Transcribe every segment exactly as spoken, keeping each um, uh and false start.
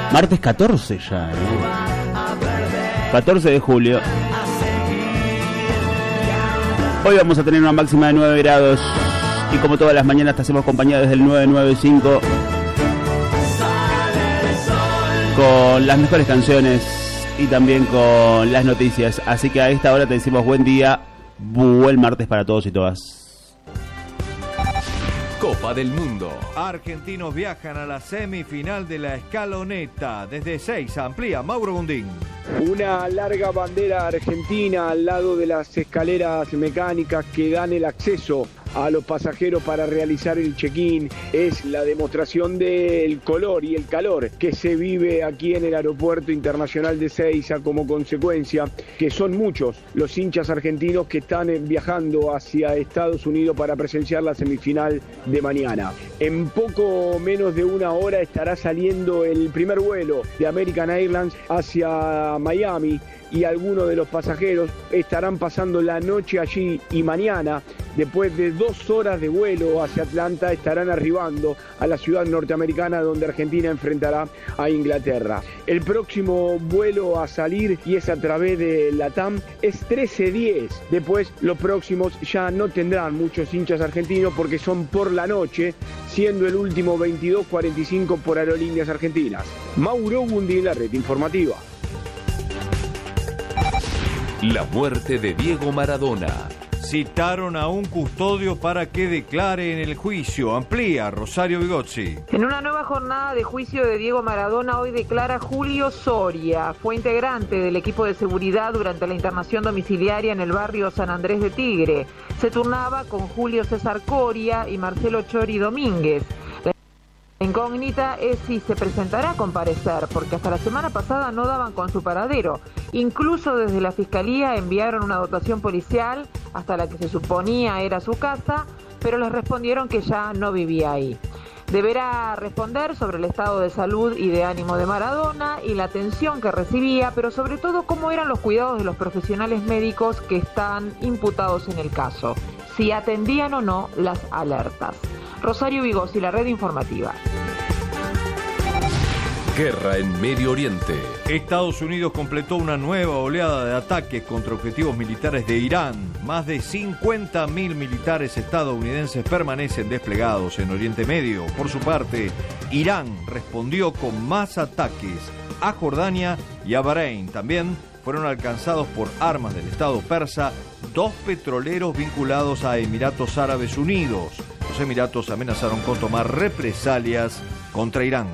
Martes catorce ya, ¿eh? catorce de julio. Hoy vamos a tener una máxima de nueve grados. Y como todas las mañanas te hacemos compañía desde el nueve nueve cinco con las mejores canciones y también con las noticias. Así que a esta hora te decimos buen día, buen martes para todos y todas. Copa del Mundo. Argentinos viajan a la semifinal de la escaloneta. Desde seis amplía Mauro Gundín. Una larga bandera argentina al lado de las escaleras mecánicas que dan el acceso a los pasajeros para realizar el check-in. Es la demostración del color y el calor que se vive aquí en el Aeropuerto Internacional de Ezeiza, como consecuencia que son muchos los hinchas argentinos que están viajando hacia Estados Unidos para presenciar la semifinal de mañana. En poco menos de una hora estará saliendo el primer vuelo de American Airlines hacia Miami y algunos de los pasajeros estarán pasando la noche allí y mañana, después de dos horas de vuelo hacia Atlanta, estarán arribando a la ciudad norteamericana donde Argentina enfrentará a Inglaterra. El próximo vuelo a salir, y es a través de LATAM, es trece diez. Después los próximos ya no tendrán muchos hinchas argentinos porque son por la noche, siendo el último veintidós cuarenta y cinco por Aerolíneas Argentinas. Mauro Gundín, la red informativa. La muerte de Diego Maradona. Citaron a un custodio para que declare en el juicio. Amplía Rosario Vigozzi. En una nueva jornada de juicio de Diego Maradona, hoy declara Julio Soria. Fue integrante del equipo de seguridad durante la internación domiciliaria en el barrio San Andrés de Tigre. Se turnaba con Julio César Coria y Marcelo Chori Domínguez. La incógnita es si se presentará a comparecer, porque hasta la semana pasada no daban con su paradero. Incluso desde la Fiscalía enviaron una dotación policial hasta la que se suponía era su casa, pero les respondieron que ya no vivía ahí. Deberá responder sobre el estado de salud y de ánimo de Maradona y la atención que recibía, pero sobre todo cómo eran los cuidados de los profesionales médicos que están imputados en el caso, si atendían o no las alertas. Rosario Vigozzi, la red informativa. Guerra en Medio Oriente. Estados Unidos completó una nueva oleada de ataques contra objetivos militares de Irán. Más de cincuenta mil militares estadounidenses permanecen desplegados en Oriente Medio. Por su parte, Irán respondió con más ataques a Jordania y a Bahrein. También fueron alcanzados por armas del Estado persa dos petroleros vinculados a Emiratos Árabes Unidos. Los Emiratos amenazaron con tomar represalias contra Irán.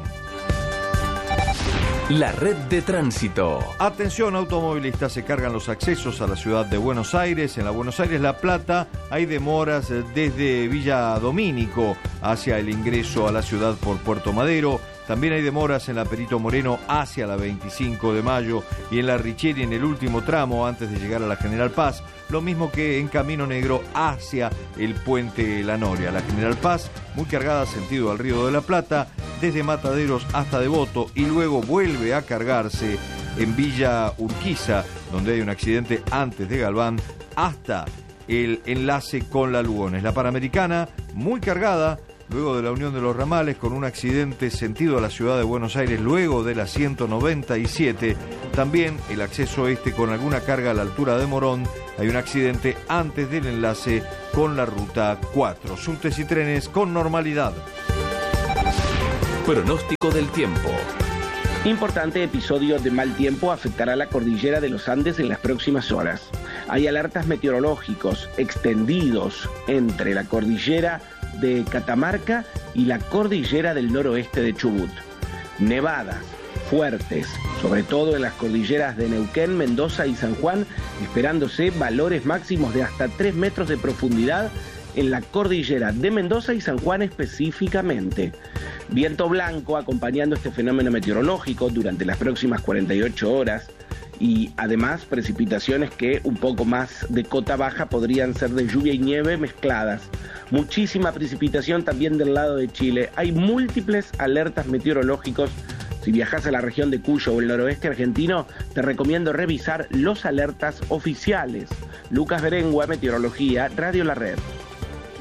La red de tránsito. Atención automovilistas, se cargan los accesos a la ciudad de Buenos Aires. En la Buenos Aires-La Plata hay demoras desde Villa Domínico hacia el ingreso a la ciudad por Puerto Madero. También hay demoras en la Perito Moreno hacia la veinticinco de mayo y en la Richieri en el último tramo antes de llegar a la General Paz. Lo mismo que en Camino Negro hacia el Puente La Noria. La General Paz muy cargada sentido al Río de la Plata desde Mataderos hasta Devoto y luego vuelve a cargarse en Villa Urquiza, donde hay un accidente antes de Galván, hasta el enlace con la Lugones. La Panamericana muy cargada luego de la unión de los ramales con un accidente sentido a la ciudad de Buenos Aires luego de la ciento noventa y siete. También el acceso este con alguna carga a la altura de Morón. Hay un accidente antes del enlace con la ruta cuatro. Subtes y trenes con normalidad. Pronóstico del tiempo. Importante episodio de mal tiempo afectará la cordillera de los Andes en las próximas horas. Hay alertas meteorológicos extendidos entre la cordillera de Catamarca y la cordillera del noroeste de Chubut. Nevadas fuertes, sobre todo en las cordilleras de Neuquén, Mendoza y San Juan, esperándose valores máximos de hasta tres metros de profundidad en la cordillera de Mendoza y San Juan específicamente. Viento blanco acompañando este fenómeno meteorológico durante las próximas cuarenta y ocho horas y además precipitaciones que un poco más de cota baja podrían ser de lluvia y nieve mezcladas. Muchísima precipitación también del lado de Chile. Hay múltiples alertas meteorológicos. Si viajas a la región de Cuyo o el noroeste argentino, te recomiendo revisar los alertas oficiales. Lucas Berengua, Meteorología, Radio La Red.